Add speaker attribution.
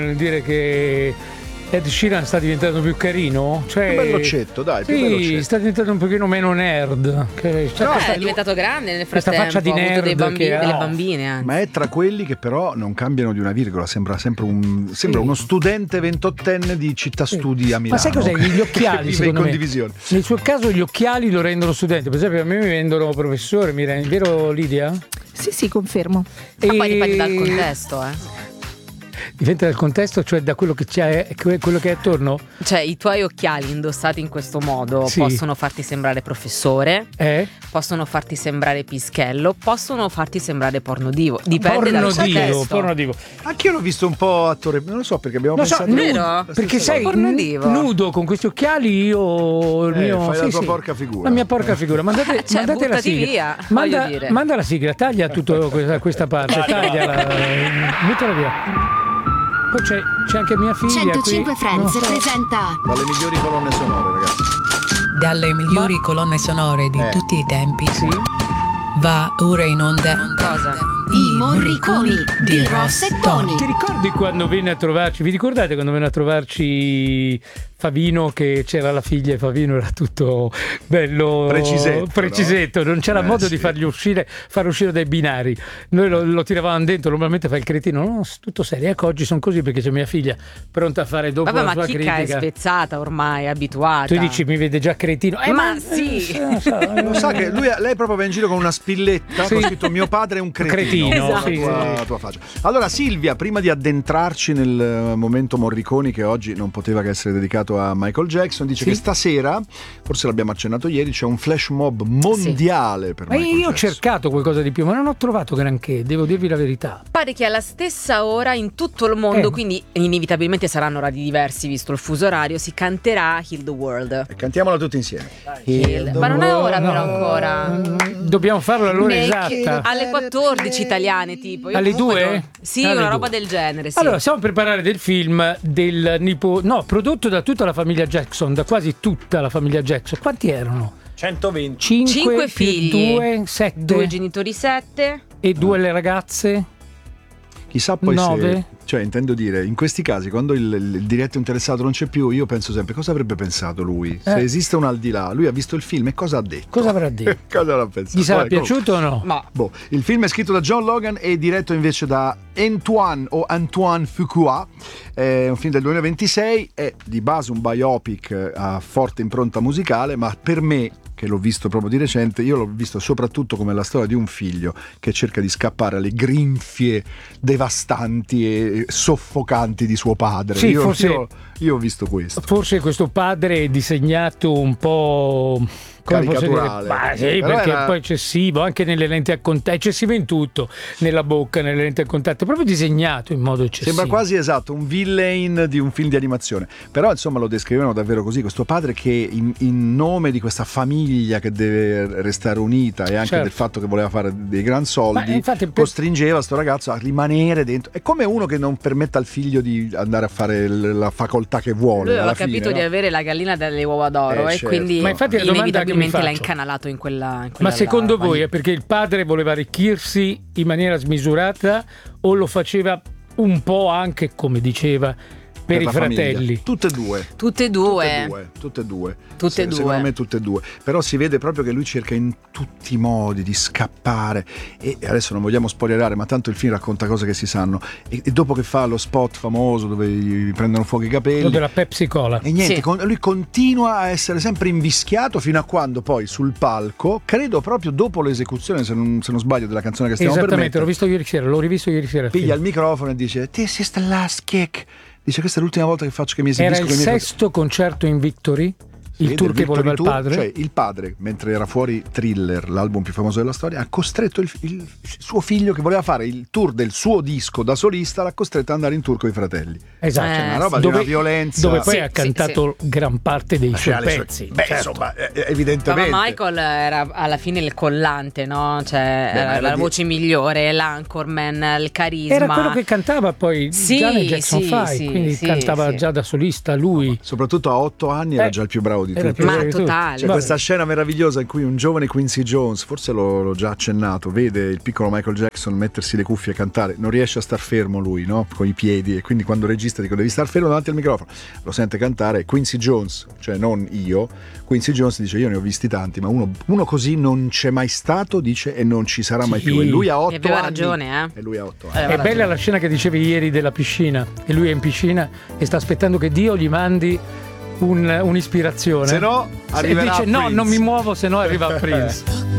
Speaker 1: nel dire che Ed Sheeran sta diventando più carino, cioè
Speaker 2: più bellocetto, dai, più
Speaker 1: sì,
Speaker 2: bellocetto.
Speaker 1: Sta diventando un pochino meno nerd.
Speaker 3: È diventato grande nel frattempo.
Speaker 1: Questa faccia di nerd
Speaker 3: dei bambini,
Speaker 1: che
Speaker 3: delle bambine anzi.
Speaker 2: Ma è tra quelli che però non cambiano di una virgola, sembra sempre uno studente 28enne di città studi a Milano.
Speaker 1: Ma sai cos'è? Gli occhiali,
Speaker 2: vive in
Speaker 1: secondo me.
Speaker 2: condivisione.
Speaker 1: Nel suo caso gli occhiali lo rendono studente. Per esempio a me mi vendono professore, vero Lidia?
Speaker 4: Sì, confermo.
Speaker 3: Ma poi dipende dal contesto,
Speaker 1: Dipende dal contesto, cioè da quello che c'è, quello che è attorno?
Speaker 3: Cioè i tuoi occhiali indossati in questo modo possono farti sembrare professore, possono farti sembrare pischello, possono farti sembrare pornodivo. Dipende dal contesto.
Speaker 1: Pornodivo.
Speaker 2: Anche io l'ho visto un po' attore, non lo so perché abbiamo pensato
Speaker 3: vero?
Speaker 1: Perché sei nudo con questi occhiali, io il mio
Speaker 2: fai la tua porca figura.
Speaker 1: La mia porca figura. Mandate la sigla.
Speaker 3: Via,
Speaker 1: manda la sigla, taglia tutta questa parte, tagliala, buttala via. Poi c'è anche mia figlia
Speaker 5: 105
Speaker 1: qui.
Speaker 5: Friends presenta
Speaker 2: dalle migliori colonne sonore, ragazzi.
Speaker 6: Dalle migliori colonne sonore di tutti i tempi.
Speaker 1: Sì.
Speaker 6: Va ora in onda.
Speaker 3: Cosa?
Speaker 5: I Morriconi di Ross e Tony.
Speaker 1: Ti ricordi quando venne a trovarci? Vi ricordate quando venne a trovarci Favino, che c'era la figlia e Favino era tutto bello precisetto, no? Non c'era modo di far uscire dai binari. Noi lo tiravamo dentro, normalmente fa il cretino, no, tutto serio. Ecco, oggi sono così perché c'è mia figlia pronta a fare dopo la sua critica.
Speaker 3: Ma Chicca è spezzata ormai, abituata.
Speaker 1: Tu dici mi vede già cretino.
Speaker 3: Ma sì.
Speaker 2: Lo sa che lei proprio va in giro con una spilletta con scritto mio padre è un cretino.
Speaker 3: Esatto.
Speaker 2: Tua faccia. Allora Silvia, prima di addentrarci nel momento Morriconi, che oggi non poteva che essere dedicato a Michael Jackson, dice che stasera, forse l'abbiamo accennato ieri, c'è un flash mob mondiale per Michael Jackson.
Speaker 1: Io ho cercato qualcosa di più, ma non ho trovato granché, devo dirvi la verità.
Speaker 3: Pare che alla stessa ora in tutto il mondo, quindi inevitabilmente saranno orari diversi visto il fuso orario, si canterà Heal the World.
Speaker 2: E cantiamola tutti insieme.
Speaker 3: Ma non è ora però ancora.
Speaker 1: Dobbiamo farlo all'ora esatta.
Speaker 3: Alle 14 italiane tipo.
Speaker 1: Alle 2?
Speaker 3: Sì, una roba del genere, sì.
Speaker 1: Allora, stiamo per parlare del film prodotto da tutta la famiglia Jackson, da quasi tutta la famiglia Jackson. Quanti erano?
Speaker 7: 120.
Speaker 3: 5 figli,
Speaker 1: 2, 7.
Speaker 3: 2 genitori 7
Speaker 1: e 2 le ragazze.
Speaker 2: Chissà poi
Speaker 1: 9.
Speaker 2: Cioè, intendo dire, in questi casi, quando il diretto interessato non c'è più, io penso sempre, cosa avrebbe pensato lui? Se esiste un al di là, lui ha visto il film e cosa ha detto?
Speaker 1: Cosa avrà detto?
Speaker 2: Cosa avrà pensato?
Speaker 1: Gli sarà piaciuto o no?
Speaker 3: Ma
Speaker 2: il film è scritto da John Logan e diretto invece da Antoine Fuqua. È un film del 2026, è di base un biopic a forte impronta musicale, ma per me, che l'ho visto proprio di recente, io l'ho visto soprattutto come la storia di un figlio che cerca di scappare alle grinfie devastanti e soffocanti di suo padre.
Speaker 1: Sì,
Speaker 2: io ho visto questo.
Speaker 1: Forse questo padre è disegnato un po'
Speaker 2: caricaturale.
Speaker 1: Ma sì, perché poi eccessivo anche nelle lenti a contatto, eccessivo in tutto, nella bocca, nelle lenti a contatto, proprio disegnato in modo eccessivo.
Speaker 2: Sembra quasi esatto un villain di un film di animazione, però insomma lo descrivevano davvero così, questo padre che in nome di questa famiglia che deve restare unita e anche del fatto che voleva fare dei gran soldi, costringeva sto ragazzo a rimanere dentro. È come uno che non permette al figlio di andare a fare la facoltà che vuole.
Speaker 3: Lui aveva capito di avere la gallina dalle uova d'oro e quindi
Speaker 1: ma infatti la domanda
Speaker 3: l'ha incanalato in quella
Speaker 1: ma secondo voi è perché il padre voleva arricchirsi in maniera smisurata o lo faceva un po' anche, come diceva, per i fratelli?
Speaker 2: Famiglia. Tutte e due. Secondo me tutte e due. Però si vede proprio che lui cerca in tutti i modi di scappare e adesso non vogliamo spoilerare, ma tanto il film racconta cose che si sanno e dopo che fa lo spot famoso dove gli prendono fuoco i capelli
Speaker 1: della Pepsi Cola
Speaker 2: e niente, lui continua a essere sempre invischiato fino a quando poi sul palco, credo proprio dopo l'esecuzione se non sbaglio della canzone che stiamo per mettere,
Speaker 1: l'ho rivisto ieri sera
Speaker 2: piglia il microfono e dice "This is the last kick". Dice questa è l'ultima volta che faccio che mi esibisco.
Speaker 1: Era il sesto concerto in Victory, il tour che voleva il padre.
Speaker 2: Cioè il padre, mentre era fuori Thriller, l'album più famoso della storia, ha costretto il suo figlio che voleva fare il tour del suo disco da solista, l'ha costretto ad andare in tour con i fratelli.
Speaker 1: Esatto,
Speaker 2: cioè una roba di una violenza.
Speaker 1: Dove poi ha cantato gran parte dei suoi pezzi.
Speaker 2: Insomma, evidentemente.
Speaker 3: Ma Michael era alla fine il collante, no? Cioè era la voce migliore, l'anchorman, il carisma.
Speaker 1: Era quello che cantava poi Janet Jackson 5, quindi cantava già da solista lui.
Speaker 2: Soprattutto a 8 anni era già il più bravo di di tutti.
Speaker 3: Ma totale.
Speaker 2: C'è questa scena meravigliosa in cui un giovane Quincy Jones, forse l'ho già accennato, vede il piccolo Michael Jackson mettersi le cuffie e cantare, non riesce a star fermo lui, no? Con i piedi, e quindi quando registra dico devi star fermo davanti al microfono, lo sente cantare. Quincy Jones, cioè non io, Quincy Jones dice io ne ho visti tanti, ma uno così non c'è mai stato, dice, e non ci sarà mai più. E lui ha 8 anni.
Speaker 3: Aveva ragione,
Speaker 2: E lui ha 8 anni.
Speaker 1: È bella la scena che dicevi ieri della piscina, e lui è in piscina e sta aspettando che Dio gli mandi un'ispirazione.
Speaker 2: Se no arriverà
Speaker 1: e dice
Speaker 2: Prince.
Speaker 1: no, non mi muovo, se no arriva Prince.